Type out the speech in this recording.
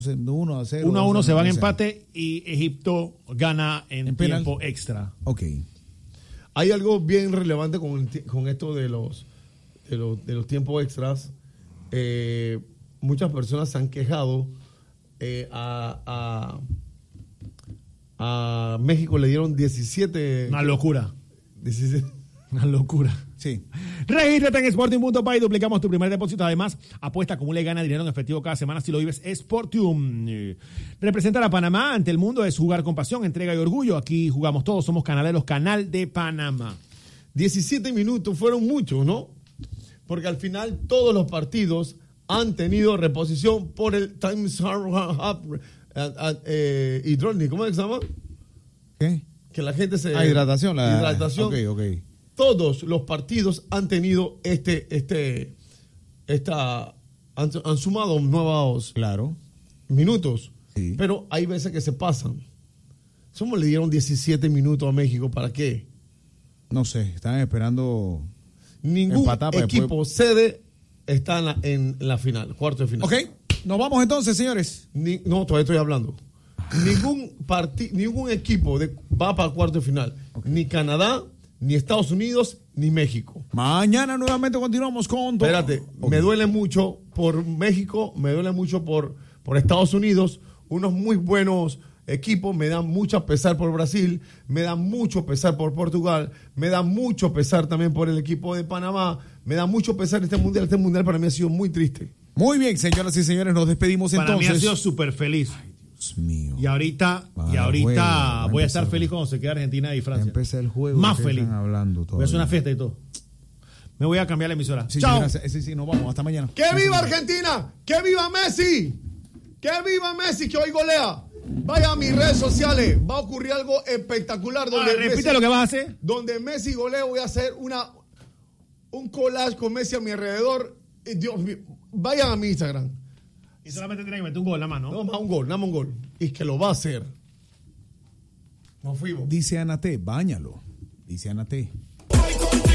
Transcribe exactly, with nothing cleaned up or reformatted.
uno a cero. uno a uno se van en empate y Egipto gana en, ¿En tiempo penal? extra. Ok. Hay algo bien relevante con, con esto de los, de los, de los tiempos extras. Eh, muchas personas se han quejado. Eh, a, a, a México le dieron diecisiete. Una locura. diecisiete. Una locura. Sí. Regístrate en Sportium punto pay y duplicamos tu primer depósito. Además, apuesta, acumula y gana dinero en efectivo cada semana si lo vives. Sportium. Representar a Panamá ante el mundo es jugar con pasión, entrega y orgullo. Aquí jugamos todos, somos canaleros, Canal de Panamá. diecisiete minutos fueron muchos, ¿no? Porque al final todos los partidos han tenido reposición por el Times Hub eh, hidrónico. ¿Cómo es que se llama? ¿Qué? Que la gente se... Ah, hidratación. La... Hidratación. Ok, ok. Todos los partidos han tenido este, este, esta, han, han sumado nuevos Claro. minutos, Sí. pero hay veces que se pasan. ¿Cómo le dieron diecisiete minutos a México? ¿Para qué? No sé, están esperando. Ningún Empatar para equipo después- sede está en la, en la final, cuarto de final. Ok, nos vamos entonces, señores. Ni- no, todavía estoy hablando. Ningún, parti, ningún equipo de, va para cuarto de final. Ni Canadá, ni Estados Unidos, ni México. Mañana nuevamente continuamos con... todo. Espérate, Ok. me duele mucho por México, me duele mucho por, por Estados Unidos, unos muy buenos equipos, me da mucho pesar por Brasil, me da mucho pesar por Portugal, me da mucho pesar también por el equipo de Panamá, me da mucho pesar este mundial, este mundial para mí ha sido muy triste. Muy bien, señoras y señores, nos despedimos Para entonces. mí ha sido súper feliz. Dios mío. Y ahorita, Va, y ahorita juego, va a voy a estar empezar. feliz cuando se quede Argentina y Francia. Empieza el juego. Más ¿qué feliz. están hablando Voy a hacer una todavía? fiesta y todo. Me voy a cambiar la emisora. Sí, Chao. sí, gracias. sí, sí, nos vamos. Hasta mañana. ¡Que viva Argentina! ¡Que viva Messi! ¡Que viva Messi! ¡Que hoy golea! Vaya a mis redes sociales, va a ocurrir algo espectacular. Donde Ahora, repite Messi- lo que vas a hacer. Donde Messi golea, voy a hacer una un collage con Messi a mi alrededor. Y Dios mío, vayan a mi Instagram. Y solamente tiene que meter un gol nada más, ¿no? No, más un gol, nada más un gol. Y que lo va a hacer. Nos fuimos. Dice Ana T, báñalo. Dice Ana T.